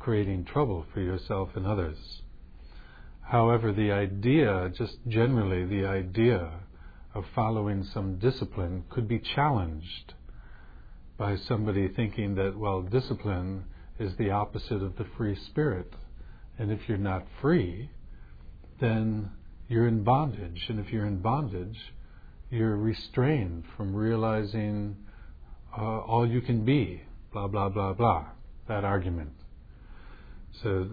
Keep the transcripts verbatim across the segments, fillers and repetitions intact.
creating trouble for yourself and others. However, the idea, just generally the idea of following some discipline could be challenged by somebody thinking that, well, discipline is the opposite of the free spirit. And if you're not free, then you're in bondage. And if you're in bondage, you're restrained from realizing uh, all you can be, blah, blah, blah, blah, that argument. So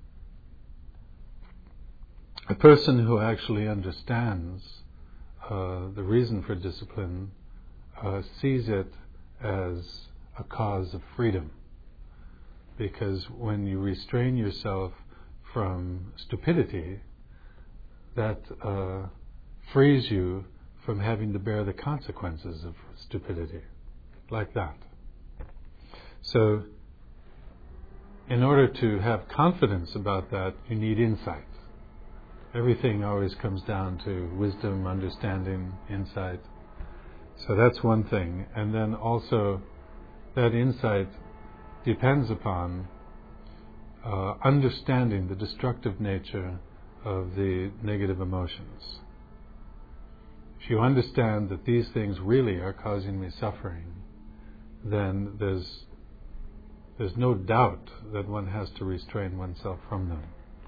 a person who actually understands uh, the reason for discipline uh, sees it as a cause of freedom. Because when you restrain yourself from stupidity, that uh, frees you from having to bear the consequences of stupidity, like that. So, in order to have confidence about that, you need insight. Everything always comes down to wisdom, understanding, insight. So that's one thing. And then also, that insight depends upon uh, understanding the destructive nature of the negative emotions. If you understand that these things really are causing me suffering, then there's there's no doubt that one has to restrain oneself from them.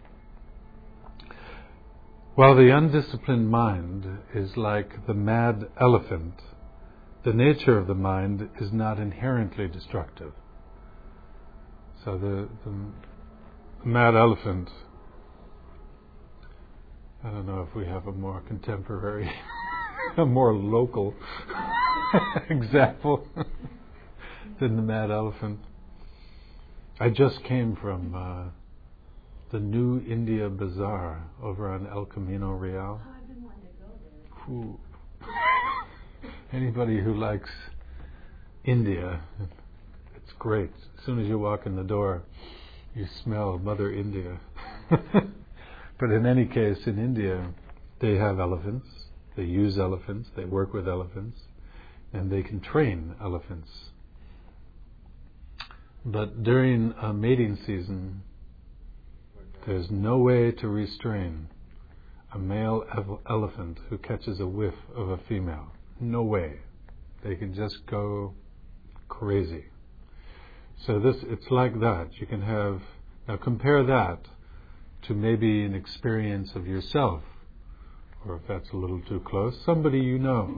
While the undisciplined mind is like the mad elephant, the nature of the mind is not inherently destructive. So the, the mad elephant, I don't know if we have a more contemporary, a more local example than the mad elephant. I just came from uh, the New India Bazaar over on El Camino Real. Oh, I've been wanting to go there. Anybody who likes India, it's great. As soon as you walk in the door, you smell Mother India. But in any case, in India, they have elephants. They use elephants. They work with elephants. And they can train elephants. But during a mating season, there's no way to restrain a male ev- elephant who catches a whiff of a female. No way. They can just go crazy. So this, it's like that. You can have, now compare that to maybe an experience of yourself, or if that's a little too close, somebody you know,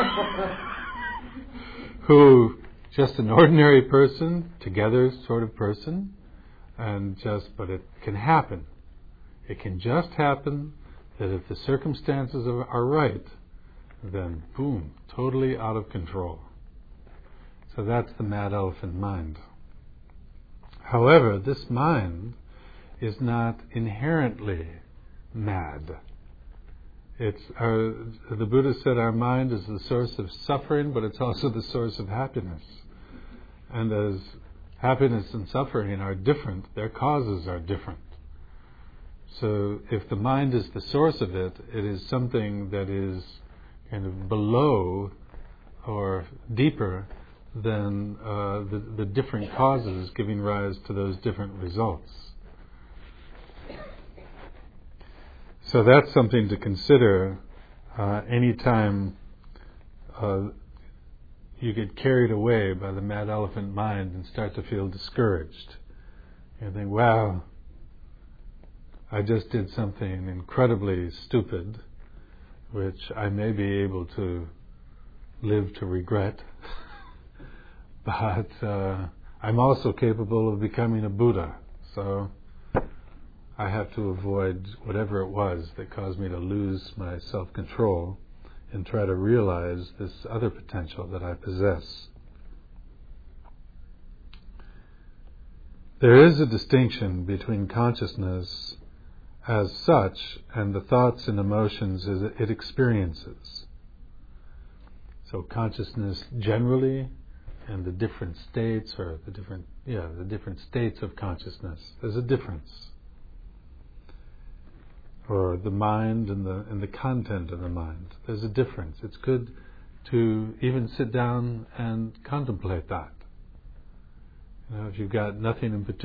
who, just an ordinary person, together sort of person, and just, but it can happen. It can just happen that if the circumstances are, are right, then boom, totally out of control. So that's the mad elephant mind. However, this mind is not inherently mad. It's our, the Buddha said our mind is the source of suffering, but it's also the source of happiness. And as happiness and suffering are different, their causes are different. So if the mind is the source of it, it is something that is kind of below or deeper than uh, the, the different causes giving rise to those different results. So that's something to consider uh, anytime uh, you get carried away by the mad elephant mind and start to feel discouraged. You think, wow, I just did something incredibly stupid, which I may be able to live to regret, but uh, I'm also capable of becoming a Buddha, so I have to avoid whatever it was that caused me to lose my self-control and try to realize this other potential that I possess. There is a distinction between consciousness as such and the thoughts and emotions as it experiences. So consciousness generally and the different states, or the different, yeah, the different states of consciousness. There's a difference. Or the mind and the and the content of the mind. There's a difference. It's good to even sit down and contemplate that. You know, if you've got nothing in particular